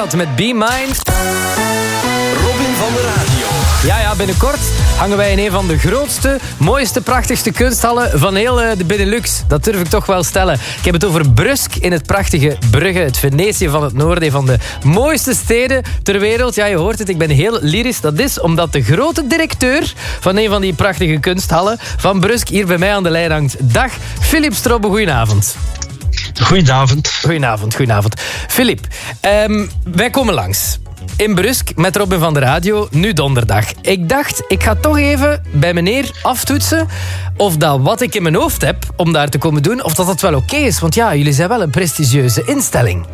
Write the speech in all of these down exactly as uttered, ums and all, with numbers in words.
Child met Be Mine. Robin van de Radio. Ja, ja, binnenkort hangen wij in een van de grootste, mooiste, prachtigste kunsthallen van heel de Benelux. Dat durf ik toch wel stellen. Ik heb het over Brusk in het prachtige Brugge, het Venetië van het noorden, een van de mooiste steden ter wereld. Ja, je hoort het, ik ben heel lyrisch. Dat is omdat de grote directeur van een van die prachtige kunsthallen van Brusk hier bij mij aan de lijn hangt. Dag, Philip Strobbe, goedenavond. Goedenavond. Goedenavond, goedenavond. Philip, um, wij komen langs in Brusk met Robin van de Radio, nu donderdag. Ik dacht, ik ga toch even bij meneer aftoetsen of dat wat ik in mijn hoofd heb om daar te komen doen, of dat dat wel oké is. Want ja, jullie zijn wel een prestigieuze instelling.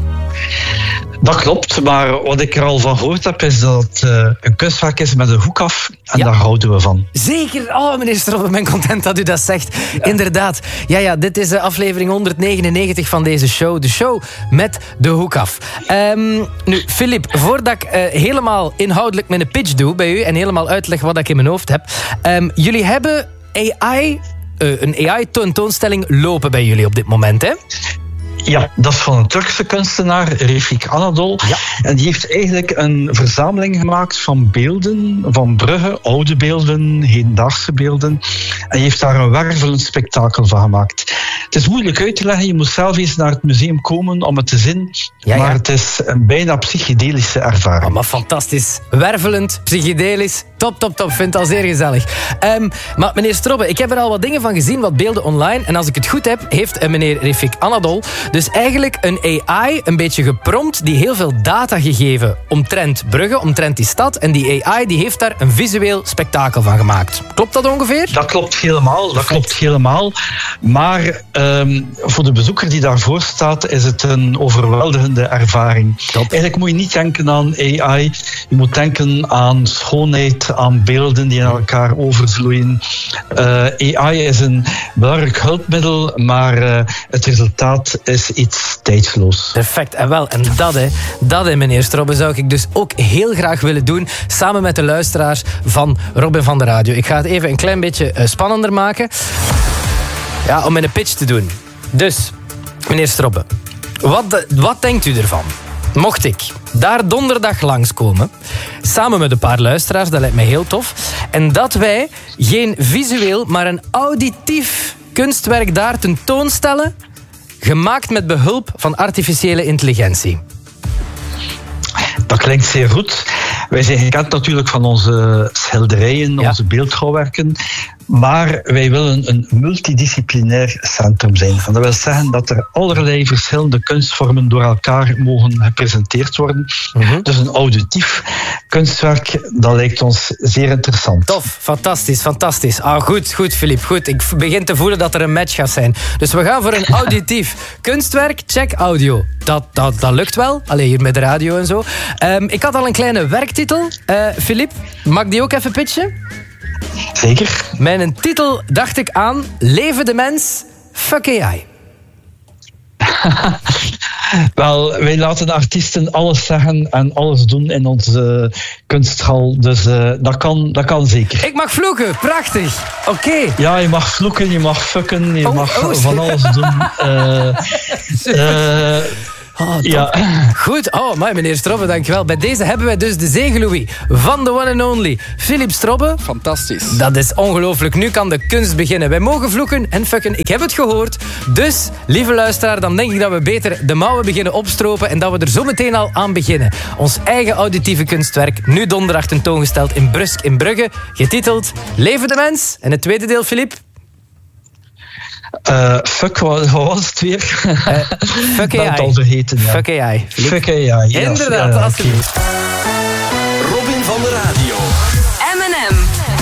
Dat klopt, maar wat ik er al van gehoord heb is dat het uh, een kunstwerk is met een hoek af en ja, daar houden we van. Zeker, oh meneer Strobbe, ik ben content dat u dat zegt. Ja. Inderdaad, ja, ja, dit is aflevering honderdnegenennegentig van deze show, de show met de hoek af. Um, nu, Philip, voordat ik uh, helemaal inhoudelijk mijn pitch doe bij u en helemaal uitleg wat ik in mijn hoofd heb, um, jullie hebben A I, uh, een A I-tentoonstelling lopen bij jullie op dit moment, hè? Ja, dat is van een Turkse kunstenaar, Refik Anadol. Ja. En die heeft eigenlijk een verzameling gemaakt van beelden van Brugge, oude beelden, hedendaagse beelden. En die heeft daar een wervelend spektakel van gemaakt. Het is moeilijk uit te leggen, je moet zelf eens naar het museum komen om het te zien. Ja, maar ja, het is een bijna psychedelische ervaring. Oh, maar fantastisch. Wervelend, psychedelisch, top, top, top. Vind het al zeer gezellig. Um, maar meneer Strobbe, ik heb er al wat dingen van gezien, wat beelden online. En als ik het goed heb, heeft meneer Refik Anadol dus eigenlijk een A I een beetje geprompt die heel veel data gegeven omtrent Brugge, omtrent die stad. En die A I die heeft daar een visueel spektakel van gemaakt. Klopt dat ongeveer? Dat klopt helemaal. Dat klopt helemaal. Maar um, voor de bezoeker die daarvoor staat, is het een overweldigende ervaring. Top. Eigenlijk moet je niet denken aan A I. Je moet denken aan schoonheid, aan beelden die in elkaar overvloeien. Uh, A I is een belangrijk hulpmiddel, maar uh, het resultaat is iets tijdsloos. Perfect. En wel, en dat, hè, dat hè, meneer Strobbe, zou ik dus ook heel graag willen doen, samen met de luisteraars van Robin van de Radio. Ik ga het even een klein beetje uh, spannender maken. Ja, om een pitch te doen. Dus, meneer Strobbe, wat, de, wat denkt u ervan? Mocht ik daar donderdag langskomen, samen met een paar luisteraars, dat lijkt mij heel tof, en dat wij geen visueel, maar een auditief kunstwerk daar tentoonstellen, gemaakt met behulp van artificiële intelligentie. Dat klinkt zeer goed. Wij zijn gekend natuurlijk van onze schilderijen, ja, onze beeldhouwwerken. Maar wij willen een multidisciplinair centrum zijn. En dat wil zeggen dat er allerlei verschillende kunstvormen door elkaar mogen gepresenteerd worden. Mm-hmm. Dus een auditief kunstwerk, dat lijkt ons zeer interessant. Tof, fantastisch, fantastisch. Ah, goed, goed, Philip, goed. Ik begin te voelen dat er een match gaat zijn. Dus we gaan voor een auditief kunstwerk. Check audio. Dat, dat, dat lukt wel. Allee, hier met de radio en zo. Um, ik had al een kleine werktitel. Uh, Philip, mag ik die ook even pitchen? Zeker. Mijn titel dacht ik aan Leven de mens, fuck A I. Wel, wij laten artiesten alles zeggen en alles doen in onze uh, kunsthal. Dus uh, dat, kan, dat kan zeker. Ik mag vloeken, prachtig. Oké. Okay. Ja, je mag vloeken, je mag fucken, je oh, mag oh, van alles doen. Uh, uh, Oh, ja. Goed, oh, maar meneer Strobbe, dankjewel. Bij deze hebben wij dus de zegelouis van de one and only Philip Strobbe. Fantastisch. Dat is ongelooflijk. Nu kan de kunst beginnen. Wij mogen vloeken en fucken. Ik heb het gehoord. Dus, lieve luisteraar, dan denk ik dat we beter de mouwen beginnen opstropen en dat we er zo meteen al aan beginnen. Ons eigen auditieve kunstwerk, nu donderdag tentoongesteld in Brusk in Brugge, getiteld Leven de mens. En het tweede deel, Philip? Uh, fuck, wat was het weer? Uh, fuck A I. Dat al vergeten, ja. Fuck A I. Fuck A I, ja. Inderdaad, ja, alsjeblieft. Robin van de Radio.